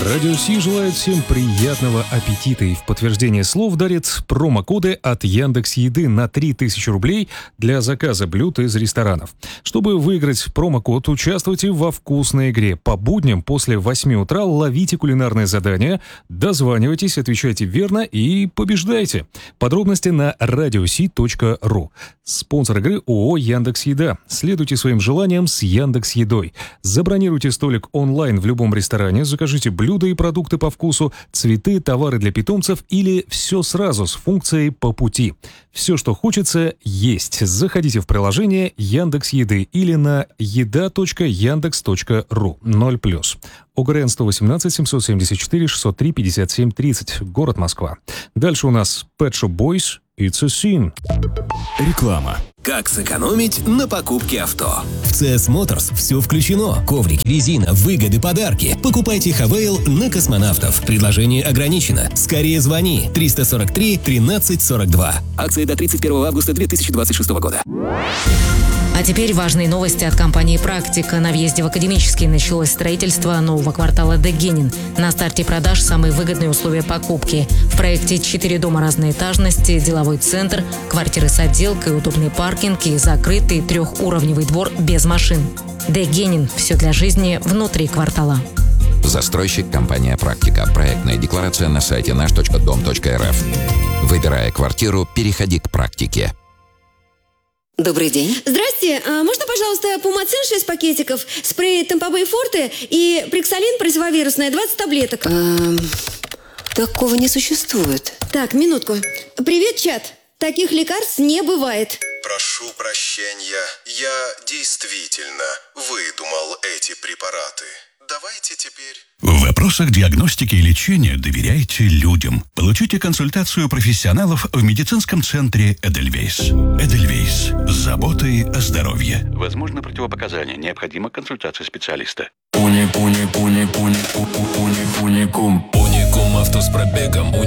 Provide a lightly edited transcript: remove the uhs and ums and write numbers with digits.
Радио Си желает всем приятного аппетита и в подтверждение слов дарит промокоды от Яндекс.Еды на 3000 рублей для заказа блюд из ресторанов. Чтобы выиграть промокод, участвуйте во вкусной игре. По будням после 8 утра ловите кулинарное задание, дозванивайтесь, отвечайте верно и побеждайте. Подробности на radiosi.ru. Спонсор игры ООО «Яндекс.Еда». Следуйте своим желаниям с Яндекс.Едой. Забронируйте столик онлайн в любом ресторане, закажите блюда и продукты по вкусу, цветы, товары для питомцев или все сразу с функцией «По пути». Все, что хочется, есть. Заходите в приложение Яндекс.Еды или на еда.яндекс.ру 0+. ОГРН 118 774 603 57 30. Город Москва. Дальше у нас Pet Shop Boys. It's a Sin. Реклама. Как сэкономить на покупке авто? В CS Motors все включено. Коврик, резина, выгоды, подарки. Покупайте Хавейл на космонавтов. Предложение ограничено. Скорее звони. 343 13 42. Акции до 31 августа 2026 года. А теперь важные новости от компании «Практика». На въезде в Академический началось строительство нового квартала Дегенин. На старте продаж самые выгодные условия покупки. В проекте 4 дома разной этажности, деловой центр, квартиры с отделкой, удобный паркинг и закрытый 3-уровневый двор без машин. Дегенин. Все для жизни внутри квартала. Застройщик компания «Практика». Проектная декларация на сайте наш.дом.рф. Выбирая квартиру, переходи к «Практике». Добрый день. Здрасте. Можно, пожалуйста, Пумацин 6 пакетиков, спрей Темпобей Форте и Приксалин противовирусное 20 таблеток? Такого не существует. Так, минутку. Привет, чат. Таких лекарств не бывает. Прошу прощения. Я действительно выдумал эти препараты. Давайте теперь... В вопросах диагностики и лечения доверяйте людям. Получите консультацию профессионалов в медицинском центре «Эдельвейс». «Эдельвейс» с заботой о здоровье. Возможно противопоказания. Необходима консультация специалиста. Уникум авто с пробегом.